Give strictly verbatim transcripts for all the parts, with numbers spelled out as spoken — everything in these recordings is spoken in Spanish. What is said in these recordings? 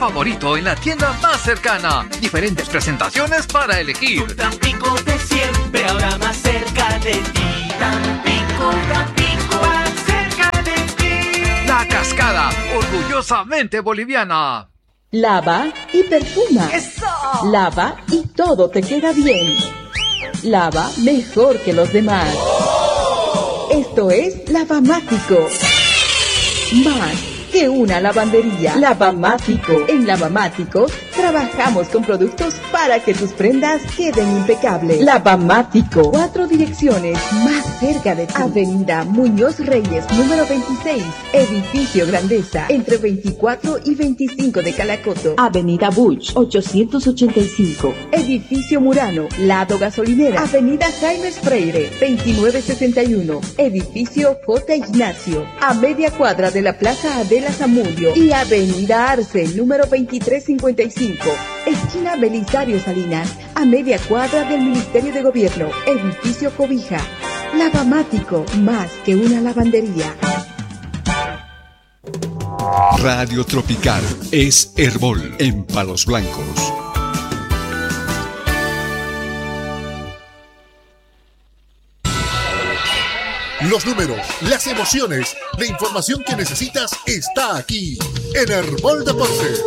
Favorito en la tienda más cercana. Diferentes presentaciones para elegir. Tu Tampico de siempre, ahora más cerca de ti. Tampico, Tampico, más cerca de ti. La Cascada, orgullosamente boliviana. Lava y perfuma. ¡Eso! Lava y todo te queda bien. Lava mejor que los demás. ¡Oh! Esto es Lavamático. Más que una lavandería. Lavamático. En Lavamático trabajamos con productos para que tus prendas queden impecables. Lavamático. Cuatro direcciones más cerca de ti. Avenida Muñoz Reyes, número veintiséis. Edificio Grandeza, entre veinticuatro y veinticinco de Calacoto. Avenida Buch, ochocientos ochenta y cinco. Edificio Murano, lado gasolinera. Avenida Jaime Freire, veintinueve sesenta y uno. Edificio J. Ignacio, a media cuadra de la Plaza Adela Zamudio. Y Avenida Arce, número veintitrés cincuenta y cinco. Esquina Belisario Salinas, a media cuadra del Ministerio de Gobierno. Edificio Cobija. Lavamático, más que una lavandería. Radio Tropical es Herbol en Palos Blancos. Los números, las emociones, la información que necesitas está aquí en Herbol Deportes.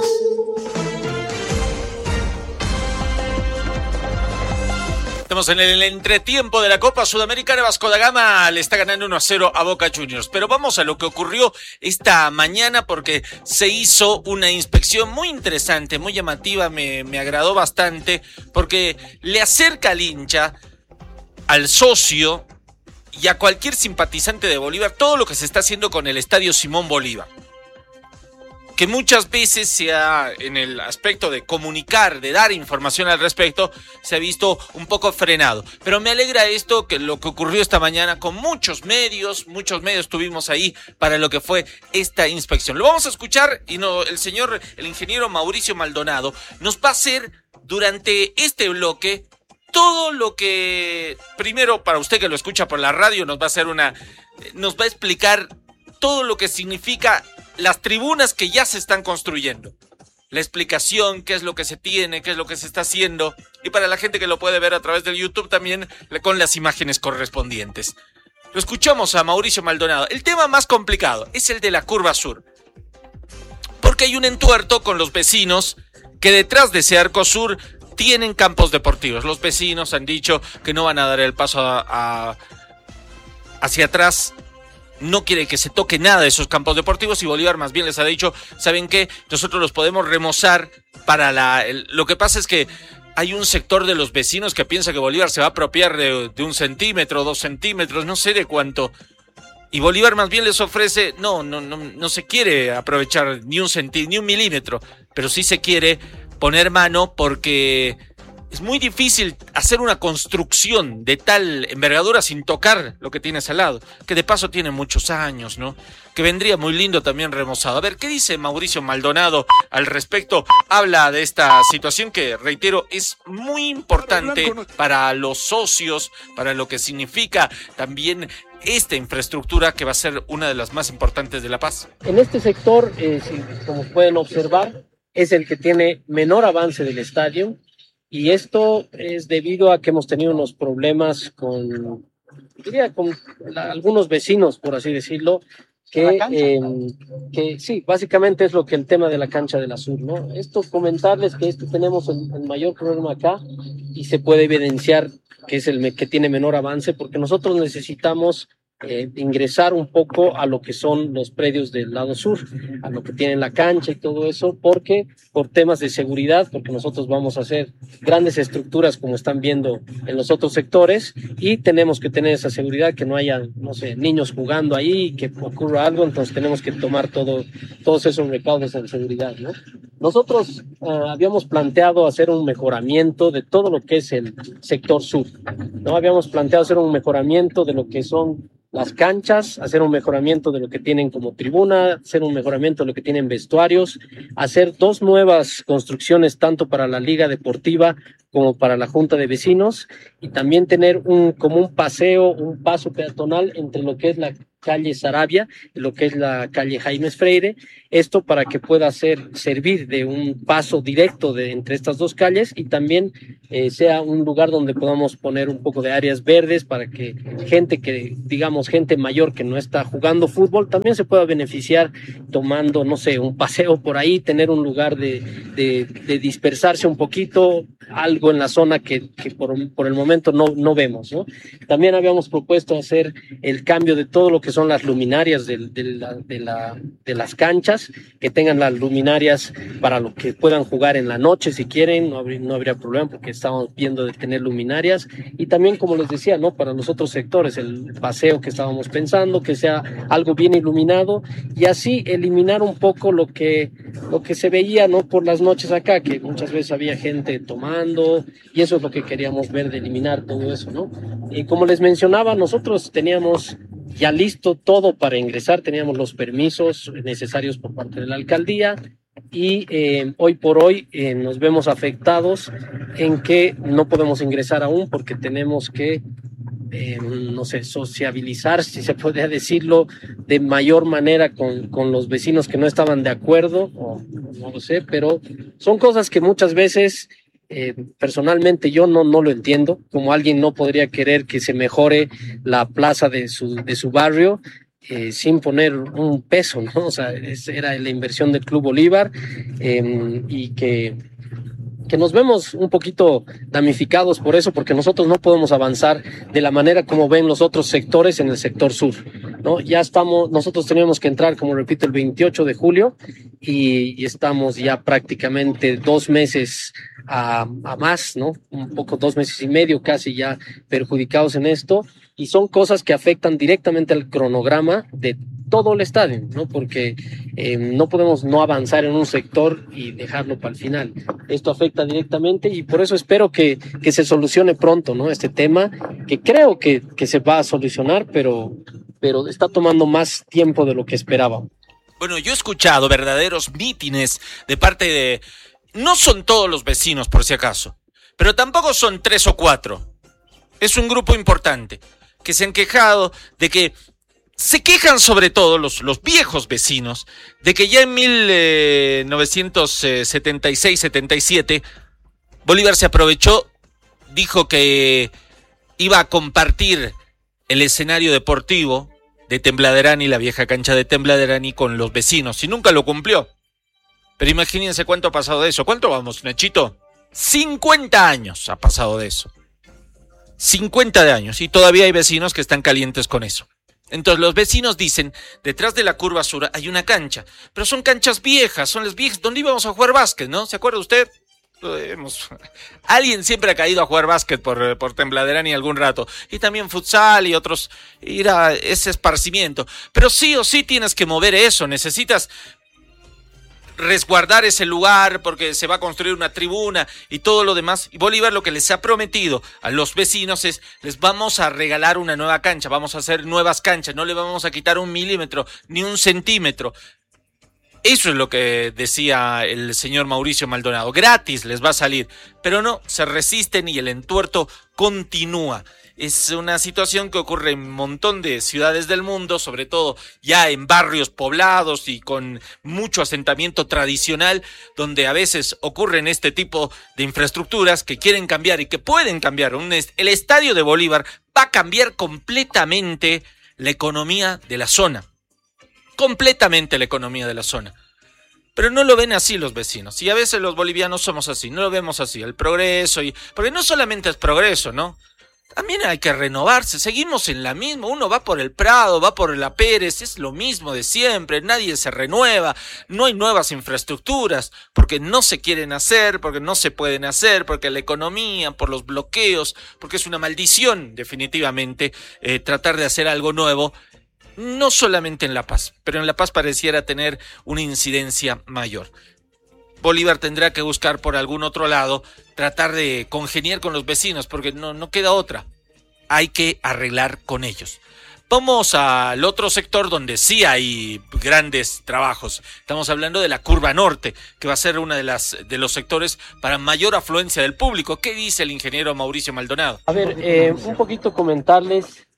Estamos en el entretiempo de la Copa Sudamericana. Vasco da Gama le está ganando uno a cero a Boca Juniors. Pero vamos a lo que ocurrió esta mañana, porque se hizo una inspección muy interesante, muy llamativa, me, me agradó bastante, porque le acerca al hincha, al socio y a cualquier simpatizante de Bolívar todo lo que se está haciendo con el Estadio Simón Bolívar, que muchas veces se ha, en el aspecto de comunicar, de dar información al respecto, se ha visto un poco frenado. Pero me alegra esto, que lo que ocurrió esta mañana con muchos medios, muchos medios estuvimos ahí para lo que fue esta inspección. Lo vamos a escuchar y no, el señor, el ingeniero Mauricio Maldonado, nos va a hacer durante este bloque todo lo que, primero para usted que lo escucha por la radio, nos va a hacer una, nos va a explicar todo lo que significa las tribunas que ya se están construyendo, la explicación, qué es lo que se tiene, qué es lo que se está haciendo, y para la gente que lo puede ver a través del YouTube también con las imágenes correspondientes. Lo escuchamos a Mauricio Maldonado. El tema más complicado es el de la curva sur, porque hay un entuerto con los vecinos que detrás de ese arco sur tienen campos deportivos. Los vecinos han dicho que no van a dar el paso a, a, hacia atrás. No quiere que se toque nada de esos campos deportivos, y Bolívar más bien les ha dicho, ¿saben qué? Nosotros los podemos remozar para la... El, lo que pasa es que hay un sector de los vecinos que piensa que Bolívar se va a apropiar de, de un centímetro, dos centímetros, no sé de cuánto. Y Bolívar más bien les ofrece, no, no, no, no se quiere aprovechar ni un centímetro, ni un milímetro, pero sí se quiere poner mano, porque es muy difícil hacer una construcción de tal envergadura sin tocar lo que tienes al lado, que de paso tiene muchos años, ¿no? Que vendría muy lindo también remozado. A ver, ¿qué dice Mauricio Maldonado al respecto? Habla de esta situación que, reitero, es muy importante para los socios, para lo que significa también esta infraestructura, que va a ser una de las más importantes de La Paz. En este sector, eh, si, como pueden observar, es el que tiene menor avance del estadio, y esto es debido a que hemos tenido unos problemas con, diría, con la, algunos vecinos, por así decirlo, que, eh, que sí, básicamente es lo que el tema de la cancha del Azul, ¿no? Esto, comentarles que este tenemos el, el mayor problema acá, y se puede evidenciar que es el que tiene menor avance, porque nosotros necesitamos Eh, ingresar un poco a lo que son los predios del lado sur, a lo que tienen la cancha y todo eso, porque por temas de seguridad, porque nosotros vamos a hacer grandes estructuras como están viendo en los otros sectores, y tenemos que tener esa seguridad, que no haya, no sé, niños jugando ahí, que ocurra algo. Entonces tenemos que tomar todo, todos esos recaudos de seguridad, ¿no? Nosotros uh, habíamos planteado hacer un mejoramiento de todo lo que es el sector sur, ¿no? Habíamos planteado hacer un mejoramiento de lo que son las canchas, hacer un mejoramiento de lo que tienen como tribuna, hacer un mejoramiento de lo que tienen vestuarios, hacer dos nuevas construcciones tanto para la Liga Deportiva como para la Junta de Vecinos, y también tener un como un paseo, un paso peatonal entre lo que es la calle Sarabia, lo que es la calle Jaimes Freire, esto para que pueda ser, servir de un paso directo de entre estas dos calles y también eh, sea un lugar donde podamos poner un poco de áreas verdes para que gente que, digamos, gente mayor que no está jugando fútbol también se pueda beneficiar tomando, no sé, un paseo por ahí, tener un lugar de, de, de dispersarse un poquito, algo en la zona que, que por, por el momento no, no vemos, ¿no? También habíamos propuesto hacer el cambio de todo lo que son las luminarias de, de, la, de, la, de las canchas, que tengan las luminarias para lo que puedan jugar en la noche si quieren, no habría, no habría problema porque estamos viendo de tener luminarias y también, como les decía, ¿no? Para los otros sectores, el paseo que estábamos pensando, que sea algo bien iluminado y así eliminar un poco lo que, lo que se veía, ¿no? Por las noches acá, que muchas veces había gente tomando y eso es lo que queríamos ver, de eliminar todo eso, ¿no? Y como les mencionaba, nosotros teníamos ya listo todo para ingresar, teníamos los permisos necesarios por parte de la alcaldía y eh, hoy por hoy eh, nos vemos afectados en que no podemos ingresar aún porque tenemos que, eh, no sé, sociabilizar, si se podría decirlo, de mayor manera con, con los vecinos que no estaban de acuerdo, o no lo sé, pero son cosas que muchas veces... Eh, personalmente yo no, no lo entiendo, como alguien no podría querer que se mejore la plaza de su, de su barrio eh, sin poner un peso, ¿no? O sea, es, era la inversión del Club Bolívar eh, y que, que nos vemos un poquito damnificados por eso, porque nosotros no podemos avanzar de la manera como ven los otros sectores en el sector sur, ¿no? Ya estamos, nosotros teníamos que entrar, como repito, el veintiocho de julio y, y estamos ya prácticamente dos meses a, a más, ¿no? Un poco, dos meses y medio casi ya perjudicados en esto y son cosas que afectan directamente al cronograma de todo el estadio, ¿no? Porque eh, no podemos no avanzar en un sector y dejarlo para el final. Esto afecta directamente y por eso espero que, que se solucione pronto, ¿no? Este tema, que creo que, que se va a solucionar, pero, pero está tomando más tiempo de lo que esperaba. Bueno, yo he escuchado verdaderos mítines de parte de... No son todos los vecinos, por si acaso, pero tampoco son tres o cuatro. Es un grupo importante que se han quejado de que... Se quejan sobre todo los, los viejos vecinos de que ya en mil novecientos setenta y seis setenta y siete Bolívar se aprovechó, dijo que iba a compartir el escenario deportivo de Tembladerani, la vieja cancha de Tembladerani, con los vecinos y nunca lo cumplió. Pero imagínense cuánto ha pasado de eso. ¿Cuánto vamos, Nachito? cincuenta años ha pasado de eso. cincuenta de años y todavía hay vecinos que están calientes con eso. Entonces los vecinos dicen, detrás de la curva sur hay una cancha, pero son canchas viejas, son las viejas, ¿dónde íbamos a jugar básquet, no? ¿Se acuerda usted? Hemos... Alguien siempre ha caído a jugar básquet por, por Tembladerani algún rato, y también futsal y otros, ir a ese esparcimiento, pero sí o sí tienes que mover eso, necesitas resguardar ese lugar porque se va a construir una tribuna y todo lo demás. Y Bolívar lo que les ha prometido a los vecinos es, les vamos a regalar una nueva cancha, vamos a hacer nuevas canchas, no le vamos a quitar un milímetro ni un centímetro. Eso es lo que decía el señor Mauricio Maldonado, gratis les va a salir, pero no, se resisten y el entuerto continúa. Es una situación que ocurre en un montón de ciudades del mundo, sobre todo ya en barrios poblados y con mucho asentamiento tradicional, donde a veces ocurren este tipo de infraestructuras que quieren cambiar y que pueden cambiar. Un est- el estadio de Bolívar va a cambiar completamente la economía de la zona. Completamente la economía de la zona. Pero no lo ven así los vecinos. Y a veces los bolivianos somos así, no lo vemos así. El progreso, y porque no solamente es progreso, ¿no? También hay que renovarse, seguimos en la misma, uno va por el Prado, va por la Pérez, es lo mismo de siempre, nadie se renueva, no hay nuevas infraestructuras, porque no se quieren hacer, porque no se pueden hacer, porque la economía, por los bloqueos, porque es una maldición definitivamente eh, tratar de hacer algo nuevo, no solamente en La Paz, pero en La Paz pareciera tener una incidencia mayor. Bolívar tendrá que buscar por algún otro lado, tratar de congeniar con los vecinos, porque no, no queda otra. Hay que arreglar con ellos. Vamos al otro sector donde sí hay grandes trabajos. Estamos hablando de la Curva Norte, que va a ser uno de, las, de los sectores para mayor afluencia del público. ¿Qué dice el ingeniero Mauricio Maldonado? A ver, eh, un poquito comentarles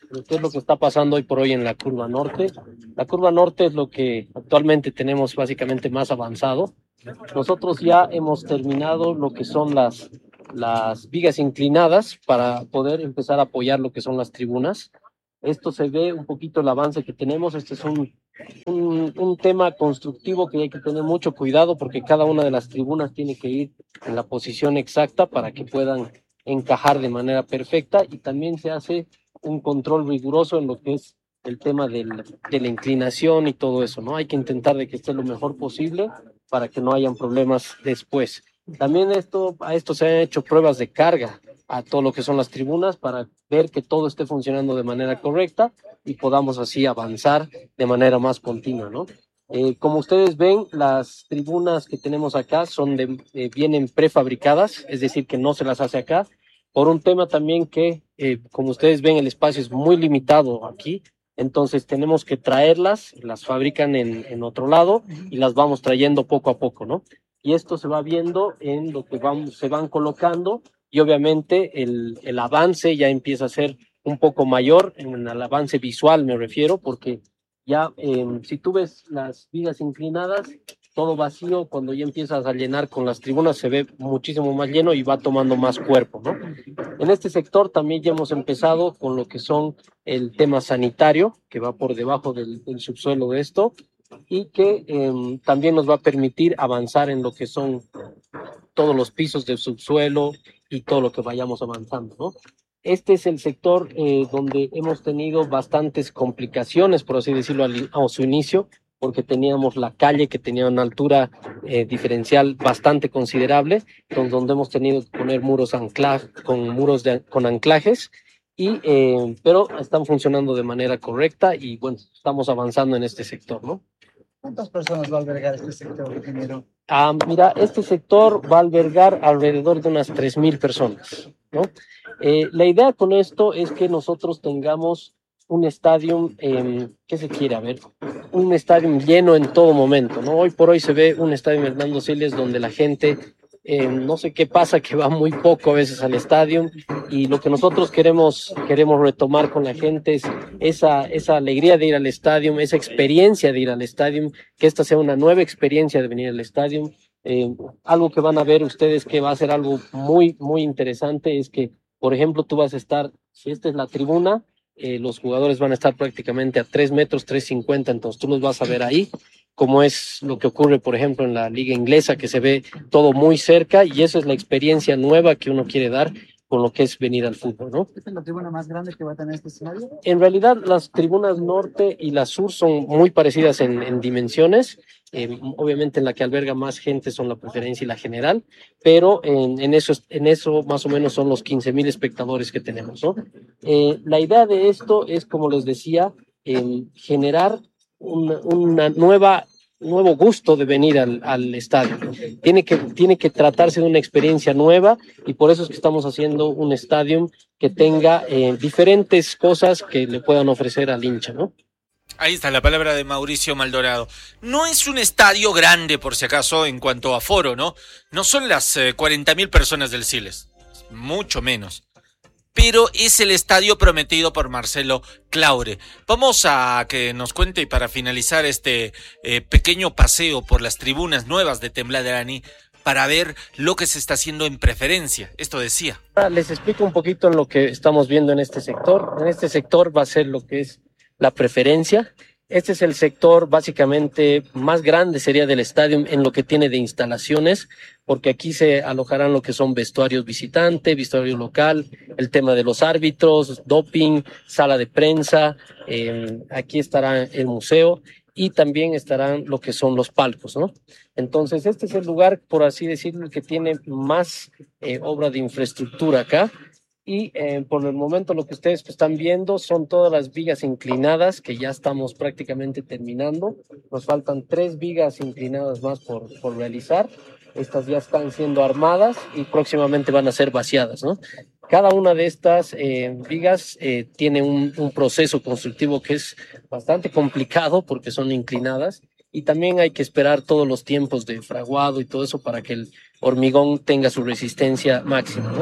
qué es lo que está pasando hoy por hoy en la curva norte. La curva norte es lo que actualmente tenemos básicamente más avanzado. Nosotros ya hemos terminado lo que son las, las vigas inclinadas para poder empezar a apoyar lo que son las tribunas. Esto se ve un poquito el avance que tenemos. Este es un, un, un tema constructivo que hay que tener mucho cuidado porque cada una de las tribunas tiene que ir en la posición exacta para que puedan encajar de manera perfecta, y también se hace un control riguroso en lo que es el tema del, de la inclinación y todo eso, ¿no? Hay que intentar de que esté lo mejor posible para que no hayan problemas después. También esto, a esto se han hecho pruebas de carga a todo lo que son las tribunas para ver que todo esté funcionando de manera correcta y podamos así avanzar de manera más continua, ¿no? Eh, como ustedes ven, las tribunas que tenemos acá son de, eh, vienen prefabricadas, es decir, que no se las hace acá, por un tema también que, eh, como ustedes ven, el espacio es muy limitado aquí, entonces tenemos que traerlas, las fabrican en, en otro lado y las vamos trayendo poco a poco, ¿no? Y esto se va viendo en lo que vamos, se van colocando, y obviamente el, el avance ya empieza a ser un poco mayor, en el avance visual me refiero, porque ya eh, si tú ves las vigas inclinadas, todo vacío, cuando ya empiezas a llenar con las tribunas se ve muchísimo más lleno y va tomando más cuerpo, ¿no? En este sector también ya hemos empezado con lo que son el tema sanitario, que va por debajo del, del subsuelo de esto, y que eh, también nos va a permitir avanzar en lo que son todos los pisos del subsuelo y todo lo que vayamos avanzando, ¿no? Este es el sector eh, donde hemos tenido bastantes complicaciones, por así decirlo, al, a su inicio, porque teníamos la calle que tenía una altura eh, diferencial bastante considerable, donde, donde hemos tenido que poner muros ancla, con muros de, con anclajes, y, eh, pero están funcionando de manera correcta y bueno, estamos avanzando en este sector, ¿no? ¿Cuántas personas va a albergar este sector, ingeniero? Ah, mira, este sector va a albergar alrededor de unas tres mil personas, ¿no? Eh, la idea con esto es que nosotros tengamos un estadio, eh, ¿qué se quiere? A ver, un estadio lleno en todo momento, ¿no? Hoy por hoy se ve un estadio Hernando Siles donde la gente, eh, no sé qué pasa, que va muy poco a veces al estadio, y lo que nosotros queremos, queremos retomar con la gente es esa, esa alegría de ir al estadio, esa experiencia de ir al estadio, que esta sea una nueva experiencia de venir al estadio. Eh, algo que van a ver ustedes que va a ser algo muy, muy interesante es que, por ejemplo, tú vas a estar, si esta es la tribuna, eh, los jugadores van a estar prácticamente a tres metros, tres cincuenta, entonces tú los vas a ver ahí, como es lo que ocurre, por ejemplo, en la liga inglesa, que se ve todo muy cerca, y esa es la experiencia nueva que uno quiere dar con lo que es venir al fútbol, ¿no? ¿Esta es la tribuna más grande que va a tener este escenario? En realidad, las tribunas norte y la sur son muy parecidas en, en dimensiones. Eh, obviamente, en la que alberga más gente son la preferencia y la general, pero en, en, eso, en eso más o menos son los quince mil espectadores que tenemos, ¿no? Eh, la idea de esto es, como les decía, eh, generar una, una nueva nuevo gusto de venir al, al estadio. Tiene que, tiene que tratarse de una experiencia nueva, y por eso es que estamos haciendo un estadio que tenga eh, diferentes cosas que le puedan ofrecer al hincha, ¿no? Ahí está la palabra de Mauricio Maldonado. No es un estadio grande, por si acaso, en cuanto a aforo, ¿no? No son las eh, cuarenta mil personas del Siles, mucho menos. Pero es el estadio prometido por Marcelo Claure. Vamos a que nos cuente, y para finalizar este eh, pequeño paseo por las tribunas nuevas de Tembladerani, para ver lo que se está haciendo en preferencia. Esto decía. Les explico un poquito en lo que estamos viendo en este sector. En este sector va a ser lo que es la preferencia. Este es el sector básicamente más grande, sería del estadio, en lo que tiene de instalaciones, porque aquí se alojarán lo que son vestuarios visitante, vestuario local, el tema de los árbitros, doping, sala de prensa, eh, aquí estará el museo y también estarán lo que son los palcos, ¿no? Entonces este es el lugar, por así decirlo, que tiene más eh, obra de infraestructura acá. Y eh, por el momento lo que ustedes están viendo son todas las vigas inclinadas que ya estamos prácticamente terminando. Nos faltan tres vigas inclinadas más por, por realizar. Estas ya están siendo armadas y próximamente van a ser vaciadas, ¿no? Cada una de estas eh, vigas eh, tiene un, un proceso constructivo que es bastante complicado porque son inclinadas, y también hay que esperar todos los tiempos de fraguado y todo eso para que el hormigón tenga su resistencia máxima, ¿no?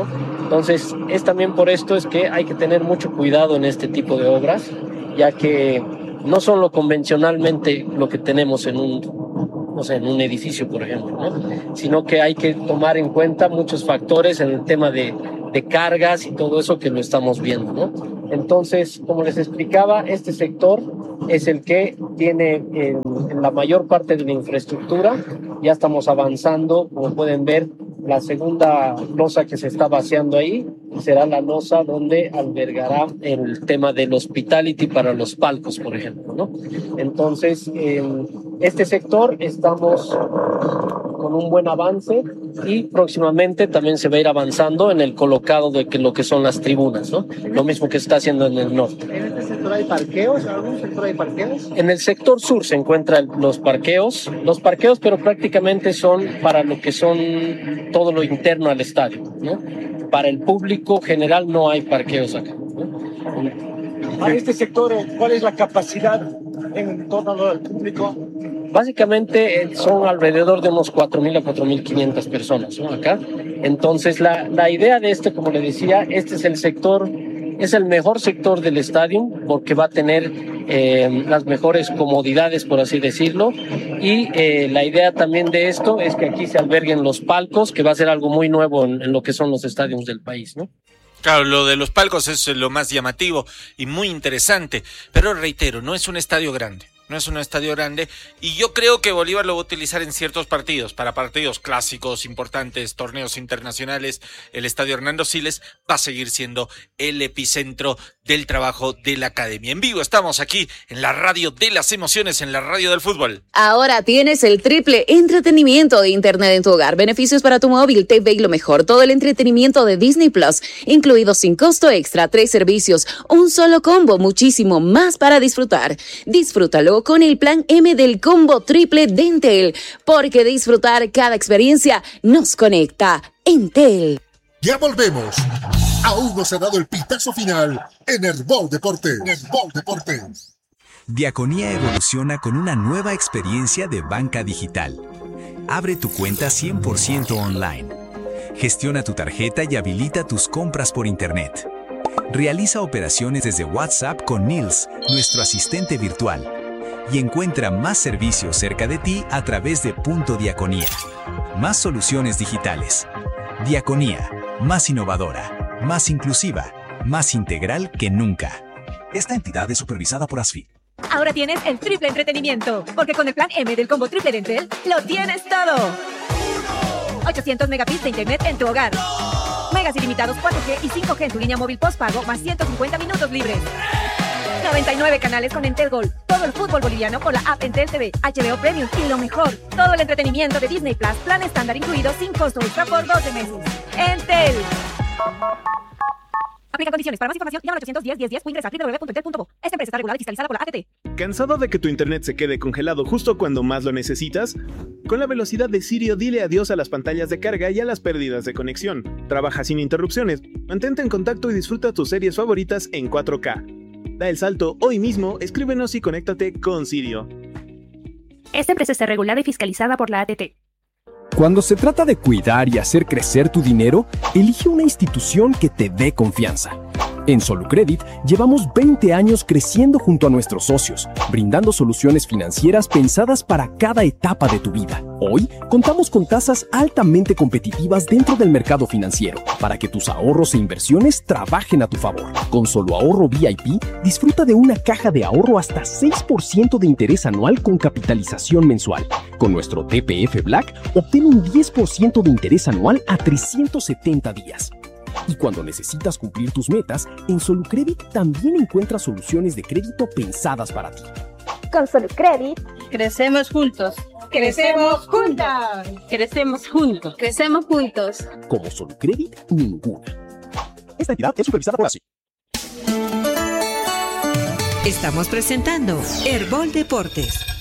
Entonces, es también por esto es que hay que tener mucho cuidado en este tipo de obras, ya que no son lo convencionalmente lo que tenemos en un, no sé, en un edificio, por ejemplo, ¿no? Sino que hay que tomar en cuenta muchos factores en el tema de, de cargas y todo eso que lo estamos viendo, ¿no? Entonces, como les explicaba, este sector es el que tiene en, en la mayor parte de la infraestructura. Ya estamos avanzando, como pueden ver, la segunda losa que se está vaciando ahí será la losa donde albergará el tema del hospitality para los palcos, por ejemplo, ¿no? Entonces, en este sector estamos con un buen avance y próximamente también se va a ir avanzando en el colocado de que lo que son las tribunas, ¿no? Lo mismo que se está haciendo en el norte. ¿En este sector hay parqueos? ¿En algún sector hay parqueos? En el sector sur se encuentran los parqueos, los parqueos, pero prácticamente son para lo que son todo lo interno al estadio, ¿no? Para el público general no hay parqueos acá, ¿no? Para este sector, ¿cuál es la capacidad en torno al público? Básicamente son alrededor de unos cuatro mil a cuatro mil quinientas personas, ¿no? Acá. Entonces la, la idea de este, como le decía, este es el sector, es el mejor sector del estadio porque va a tener eh, las mejores comodidades, por así decirlo, y eh, la idea también de esto es que aquí se alberguen los palcos, que va a ser algo muy nuevo en, en lo que son los estadios del país, ¿no? Claro, lo de los palcos es lo más llamativo y muy interesante, pero reitero, no es un estadio grande. No es un estadio grande y yo creo que Bolívar lo va a utilizar en ciertos partidos, para partidos clásicos, importantes, torneos internacionales. El estadio Hernando Siles va a seguir siendo el epicentro del trabajo de la academia. En vivo estamos aquí en la radio de las emociones, en la radio del fútbol. Ahora tienes el triple entretenimiento de internet en tu hogar, beneficios para tu móvil, T V y lo mejor, todo el entretenimiento de Disney Plus, incluido sin costo extra, tres servicios, un solo combo, muchísimo más para disfrutar. Disfrútalo con el plan M del combo triple de Entel, porque disfrutar cada experiencia nos conecta. Entel. Ya volvemos. Aún no se ha dado el pitazo final en Herbol Deportes. Herbol Deportes. Diaconía evoluciona con una nueva experiencia de banca digital. Abre tu cuenta cien por ciento online. Gestiona tu tarjeta y habilita tus compras por internet. Realiza operaciones desde WhatsApp con Nils, nuestro asistente virtual. Y encuentra más servicios cerca de ti a través de Punto Diaconía. Más soluciones digitales. Diaconía, más innovadora, más inclusiva, más integral que nunca. Esta entidad es supervisada por ASFI. Ahora tienes el triple entretenimiento, porque con el plan M del combo triple de Entel, lo tienes todo. ochocientos megabits de internet en tu hogar. Megas ilimitados cuatro G y cinco G en tu línea móvil postpago, más ciento cincuenta minutos libres. noventa y nueve canales con Entel Gold. Todo el fútbol boliviano con la app Entel T V, H B O Premium y lo mejor, todo el entretenimiento de Disney Plus, plan estándar incluido sin costo extra por doce meses. Entel. Aplica condiciones. Para más información, llama al ochocientos diez, diez, diez o ingresa a doble u doble u doble u punto entel punto bo. Esta empresa está regulada y fiscalizada por la A T T. ¿Cansado de que tu internet se quede congelado justo cuando más lo necesitas? Con la velocidad de Sirio, dile adiós a las pantallas de carga y a las pérdidas de conexión. Trabaja sin interrupciones, mantente en contacto y disfruta tus series favoritas en cuatro K. Da el salto hoy mismo, escríbenos y conéctate con Sirio. Esta empresa está regulada y fiscalizada por la A T T. Cuando se trata de cuidar y hacer crecer tu dinero, elige una institución que te dé confianza. En Solucredit llevamos veinte años creciendo junto a nuestros socios, brindando soluciones financieras pensadas para cada etapa de tu vida. Hoy contamos con tasas altamente competitivas dentro del mercado financiero, para que tus ahorros e inversiones trabajen a tu favor. Con Solo Ahorro V I P, disfruta de una caja de ahorro hasta seis por ciento de interés anual con capitalización mensual. Con nuestro T P F Black, obtén un diez por ciento de interés anual a trescientos setenta días. Y cuando necesitas cumplir tus metas, en Solucredit también encuentras soluciones de crédito pensadas para ti. Con Solucredit, crecemos juntos. ¡Crecemos juntas! Crecemos juntos. Crecemos juntos. Como Solucredit, ninguna. Esta entidad es supervisada por ASFI. Estamos presentando Herbol Deportes.